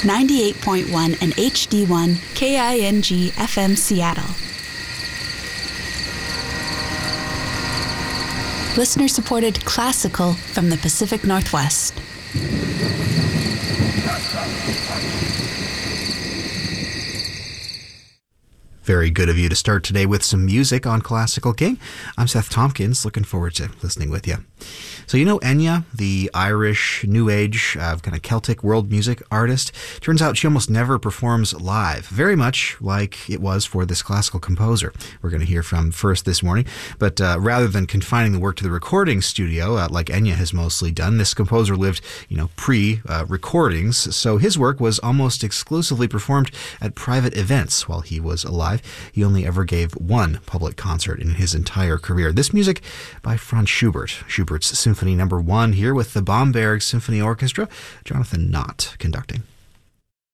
98.1 and HD1 KING FM Seattle. Listener-supported classical from the Pacific Northwest. Very good of you to start today with some music on Classical King. I'm Seth Tompkins, looking forward to listening with you. So you know Enya, the Irish New Age kind of Celtic world music artist? Turns out she almost never performs live, very much like it was for this classical composer we're going to hear from first this morning. But rather than confining the work to the recording studio, like Enya has mostly done, this composer lived, pre-recordings, so his work was almost exclusively performed at private events while he was alive. He only ever gave one public concert in his entire career. This music by Franz Schubert. Schubert's Symphony No. 1 here with the Bamberg Symphony Orchestra. Jonathan Knott conducting.